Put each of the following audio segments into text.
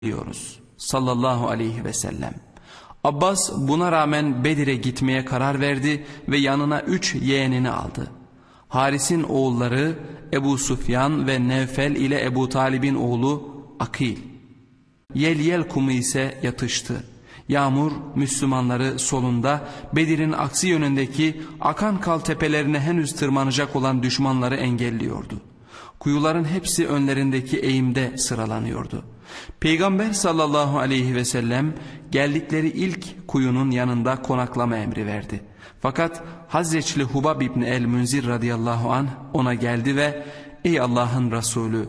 diyoruz sallallahu aleyhi ve sellem. Abbas buna rağmen Bedir'e gitmeye karar verdi ve yanına 3 yeğenini aldı. Haris'in oğulları Ebu Sufyan ve Nevfel ile Ebu Talib'in oğlu Akil. Yel kumu ise yatıştı. Yağmur Müslümanları solunda, Bedir'in aksi yönündeki akan kal tepelerine henüz tırmanacak olan düşmanları engelliyordu. Kuyuların hepsi önlerindeki eğimde sıralanıyordu. Peygamber sallallahu aleyhi ve sellem geldikleri ilk kuyunun yanında konaklama emri verdi. Fakat Hazreçli Hubab İbni el-Münzir radıyallahu anh ona geldi ve "Ey Allah'ın Resulü,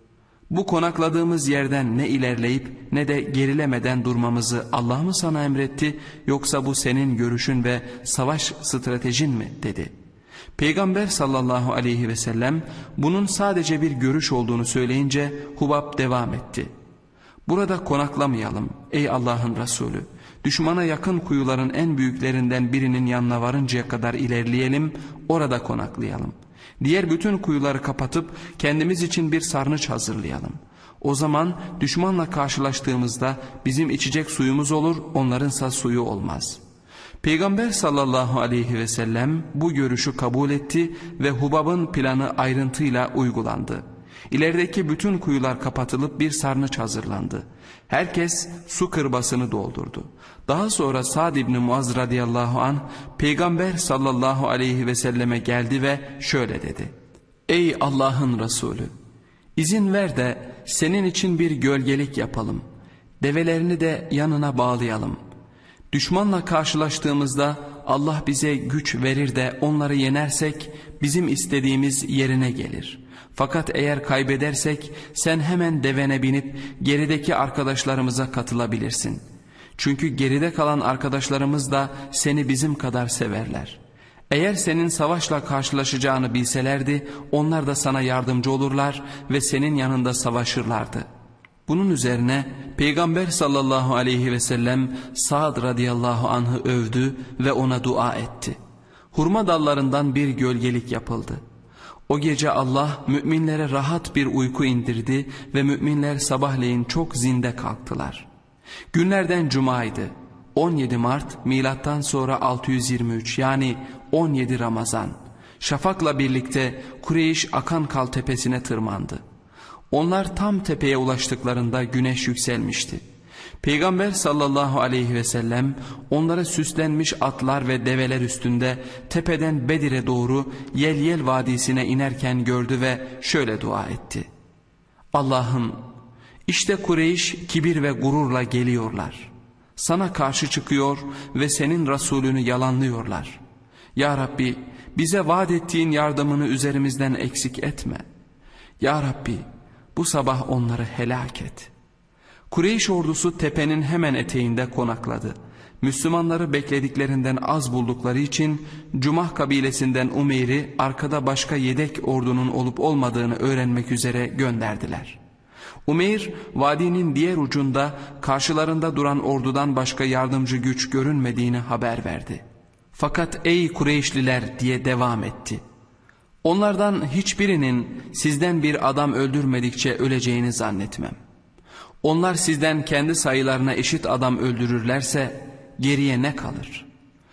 bu konakladığımız yerden ne ilerleyip ne de gerilemeden durmamızı Allah mı sana emretti, yoksa bu senin görüşün ve savaş stratejin mi?" dedi. Peygamber sallallahu aleyhi ve sellem bunun sadece bir görüş olduğunu söyleyince Hubab devam etti. "Burada konaklamayalım ey Allah'ın Resulü. Düşmana yakın kuyuların en büyüklerinden birinin yanına varıncaya kadar ilerleyelim, orada konaklayalım. Diğer bütün kuyuları kapatıp kendimiz için bir sarnıç hazırlayalım. O zaman düşmanla karşılaştığımızda bizim içecek suyumuz olur, onlarınsa suyu olmaz." Peygamber sallallahu aleyhi ve sellem bu görüşü kabul etti ve Hubab'ın planı ayrıntıyla uygulandı. İlerideki bütün kuyular kapatılıp bir sarnıç hazırlandı. Herkes su kırbasını doldurdu. Daha sonra Sa'd İbni Muaz radıyallahu anh Peygamber sallallahu aleyhi ve selleme geldi ve şöyle dedi: "Ey Allah'ın Resulü, izin ver de senin için bir gölgelik yapalım. Develerini de yanına bağlayalım. Düşmanla karşılaştığımızda Allah bize güç verir de onları yenersek bizim istediğimiz yerine gelir. Fakat eğer kaybedersek sen hemen devene binip gerideki arkadaşlarımıza katılabilirsin. Çünkü geride kalan arkadaşlarımız da seni bizim kadar severler. Eğer senin savaşla karşılaşacağını bilselerdi onlar da sana yardımcı olurlar ve senin yanında savaşırlardı." Bunun üzerine Peygamber sallallahu aleyhi ve sellem Sa'd radıyallahu anh'ı övdü ve ona dua etti. Hurma dallarından bir gölgelik yapıldı. O gece Allah müminlere rahat bir uyku indirdi ve müminler sabahleyin çok zinde kalktılar. Günlerden cumaydı. 17 Mart milattan sonra 623 yani 17 Ramazan. Şafakla birlikte Kureyş Akan Kal tepesine tırmandı. Onlar tam tepeye ulaştıklarında güneş yükselmişti. Peygamber sallallahu aleyhi ve sellem onlara süslenmiş atlar ve develer üstünde tepeden Bedir'e doğru Yel vadisine inerken gördü ve şöyle dua etti: "Allah'ım, işte Kureyş kibir ve gururla geliyorlar. Sana karşı çıkıyor ve senin Resulünü yalanlıyorlar. Ya Rabbi, bize vaat ettiğin yardımını üzerimizden eksik etme. Ya Rabbi, bu sabah onları helak et." Kureyş ordusu tepenin hemen eteğinde konakladı. Müslümanları beklediklerinden az buldukları için Cumah kabilesinden Umeyr'i arkada başka yedek ordunun olup olmadığını öğrenmek üzere gönderdiler. Umeyr vadinin diğer ucunda karşılarında duran ordudan başka yardımcı güç görünmediğini haber verdi. "Fakat ey Kureyşliler," diye devam etti, "onlardan hiçbirinin sizden bir adam öldürmedikçe öleceğini zannetmem. Onlar sizden kendi sayılarına eşit adam öldürürlerse geriye ne kalır?"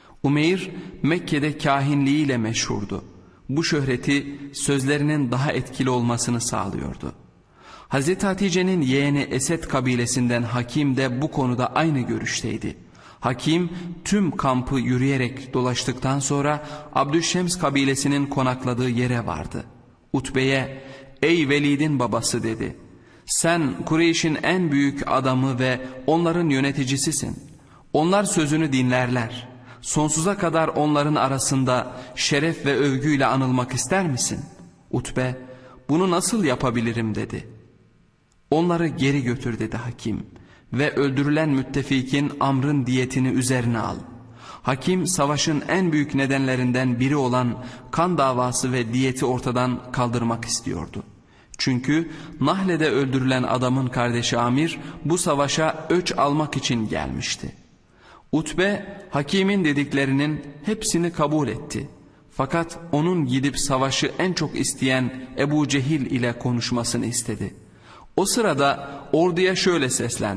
Umeyr Mekke'de kahinliğiyle meşhurdu. Bu şöhreti sözlerinin daha etkili olmasını sağlıyordu. Hazreti Hatice'nin yeğeni Esed kabilesinden Hakim de bu konuda aynı görüşteydi. Hakim tüm kampı yürüyerek dolaştıktan sonra Abdüşşems kabilesinin konakladığı yere vardı. Utbe'ye "Ey Velid'in babası," dedi, "sen Kureyş'in en büyük adamı ve onların yöneticisisin. Onlar sözünü dinlerler. Sonsuza kadar onların arasında şeref ve övgüyle anılmak ister misin?" Utbe, "Bunu nasıl yapabilirim?" dedi. "Onları geri götür," dedi Hakim, "ve öldürülen müttefikin Amr'ın diyetini üzerine al." Hakim savaşın en büyük nedenlerinden biri olan kan davası ve diyeti ortadan kaldırmak istiyordu. Çünkü Nahle'de öldürülen adamın kardeşi Amir bu savaşa öç almak için gelmişti. Utbe Hakim'in dediklerinin hepsini kabul etti. Fakat onun gidip savaşı en çok isteyen Ebu Cehil ile konuşmasını istedi. O sırada orduya şöyle seslendi: